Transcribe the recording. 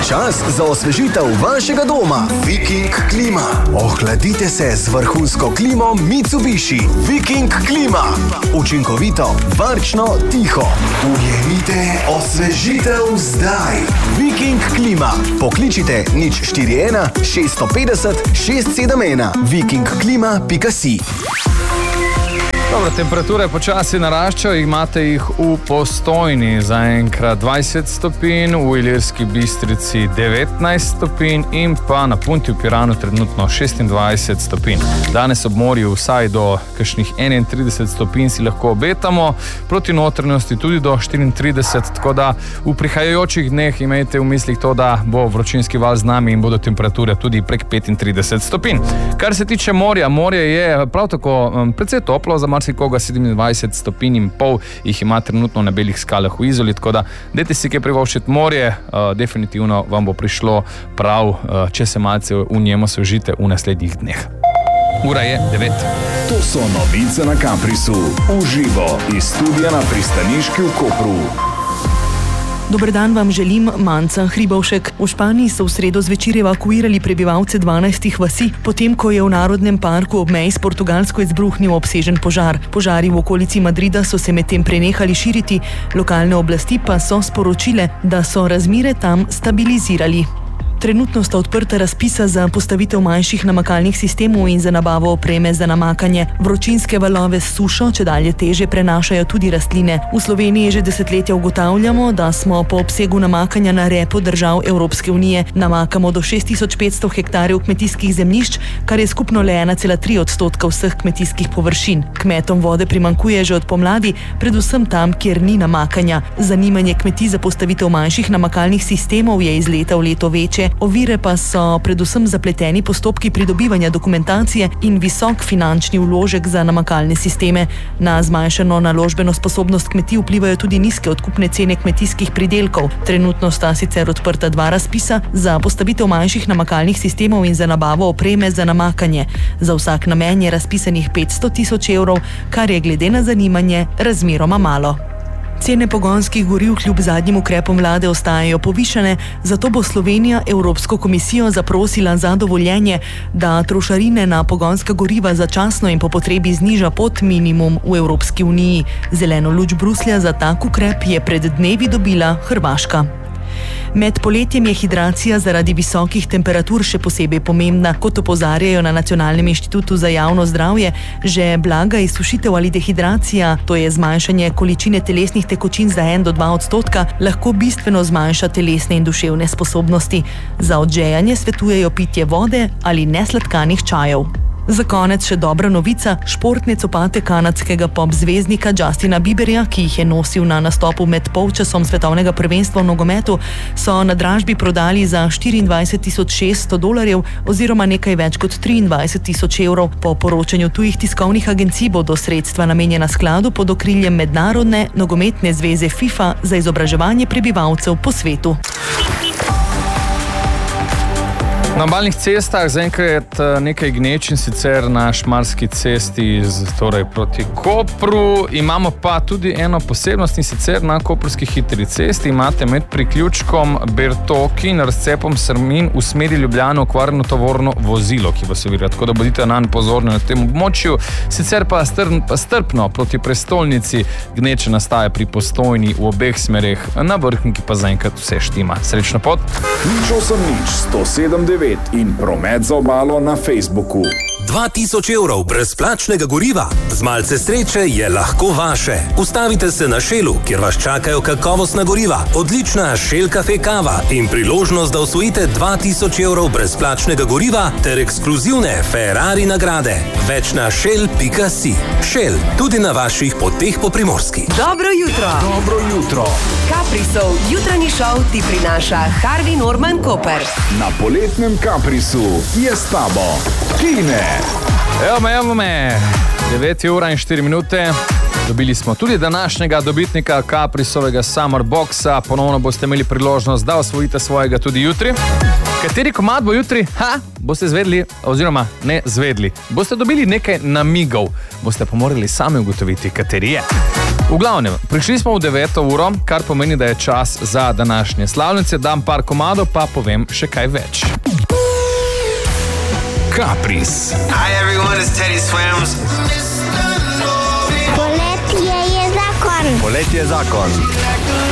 Čas za osvežitev vašega doma. Viking klima. Ohladite se z vrhunsko klimo Mitsubishi. Viking klima. Učinkovito, varčno, tiho. Ujemite osvežitev zdaj. Viking klima. Pokličite 041 650 671. vikingklima.si. Dobro, temperature počasi naraščajo, imate jih v Postojni zaenkrat 20 stopinj, v Ilirski Bistrici 19 stopinj in pa na Punti v Piranu trenutno 26 stopinj. Danes ob morju vsaj do kakšnih 31 stopinj si lahko obetamo, proti notranjosti tudi do 34, tako da v prihajajočih dneh imejte v mislih to, da bo vročinski val z nami in bodo temperature tudi prek 35 stopinj. Kar se tiče morja, morje je prav tako precej toplo, za marsikoga 27 stopinj in pol jih ima trenutno na belih skalah v Izoli, tako da dajte si kaj privoščiti morje, definitivno vam bo prišlo prav, če se malce v njemu osvežite v naslednjih dneh. Ura je 9. To so novice na Caprisu, v živo iz studia na Pristaniški v Kopru. Dober dan vam želim, Manca Hribovšek. V Španiji so v sredo zvečer evakuirali prebivalce 12 vasi, potem ko je v Narodnem parku ob meji s Portugalsko izbruhnil obsežen požar. Požari v okolici Madrida so se medtem prenehali širiti, lokalne oblasti pa so sporočile, da so razmere tam stabilizirali. Trenutno sta odprta razpisa za postavitev manjših namakalnih sistemov in za nabavo opreme za namakanje. Vročinske valove s sušo čedalje teže prenašajo tudi rastline. V Sloveniji že desetletja ugotavljamo, da smo po obsegu namakanja na repu držav Evropske unije. Namakamo do 6500 hektarjev kmetijskih zemljišč, kar je skupno le 1,3% vseh kmetijskih površin. Kmetom vode primanjkuje že od pomladi, predvsem tam, kjer ni namakanja. Zanimanje kmetij za postavitev manjših namakalnih sistemov je iz leta v leto večje. Ovire pa so predvsem zapleteni postopki pridobivanja dokumentacije in visok finančni vložek za namakalne sisteme. Na zmanjšano naložbeno sposobnost kmetij vplivajo tudi nizke odkupne cene kmetijskih pridelkov. Trenutno sta sicer odprta 2 razpisa za postavitev manjših namakalnih sistemov in za nabavo opreme za namakanje. Za vsak namen je razpisanih 500 000 evrov, kar je glede na zanimanje razmeroma malo. Cene pogonskih goriv kljub zadnjim ukrepom vlade ostajajo povišane, zato bo Slovenija Evropsko komisijo zaprosila za dovoljenje, da trošarine na pogonska goriva začasno in po potrebi zniža pod minimum v Evropski uniji. Zeleno luč Bruslja za tak ukrep je pred dnevi dobila Hrvaška. Med poletjem je hidracija zaradi visokih temperatur še posebej pomembna. Kot opozarjajo na Nacionalnem inštitutu za javno zdravje, že blaga izsušitev ali dehidracija, to je zmanjšanje količine telesnih tekočin za 1 do 2%, lahko bistveno zmanjša telesne in duševne sposobnosti. Za odžejanje svetujejo pitje vode ali nesladkanih čajev. Za konec še dobra novica. Športne copate kanadskega pop zvezdnika Justina Bieberja, ki jih je nosil na nastopu med polčasom svetovnega prvenstva v nogometu, so na dražbi prodali za $24,600 oziroma nekaj več kot 23,000 evrov. Po poročanju tujih tiskovnih agencij bodo sredstva namenjena skladu pod okriljem Mednarodne nogometne zveze FIFA za izobraževanje prebivalcev po svetu. Na obalnih cestah zaenkrat nekaj gneč, in sicer na Šmarski cesti torej proti Kopru. Imamo pa tudi eno posebnost, in sicer na koprski hitri cesti imate med priključkom Bertoki in razcepom Srmin v smeri Ljubljane okvarjeno tovorno vozilo, ki vas ovira, tako da bodite nanj pozorni na tem območju. Sicer pa strpno proti prestolnici gneče nastaja pri Postojni v obeh smereh, na Vrhniki pa zaenkrat vse štima. Srečno pot! 107.9 in promet za obalo na Facebooku. 2000 evrov brezplačnega goriva. Z malce sreče je lahko vaše. Ustavite se na Shellu, kjer vas čakajo kakovostna goriva, odlična Shell Cafe kava in priložnost, da osvojite 2000 evrov brezplačnega goriva ter ekskluzivne Ferrari nagrade. Več na shell.si. Shell, tudi na vaših poteh po Primorski. Dobro jutro. Dobro jutro. Caprisov jutranji šov ti prinaša Harvey Norman Koper. Na poletnem Caprisu je s tabo Tine. Evo me, 9:04. Dobili smo tudi današnjega dobitnika Caprisovega Summer Boxa. Ponovno boste imeli priložnost, da osvojite svojega tudi jutri. Kateri komad bo jutri? Boste zvedli, oziroma ne zvedli. Boste dobili nekaj namigov. Boste pa morali sami ugotoviti, kateri je. V glavnem, prišli smo v 9. uro, kar pomeni, da je čas za današnje slavnice. Dam par komadov, pa povem še kaj več. Kapris. Hi everyone, it's Teddy Swims. Poletje je zakon. Poletje je zakon.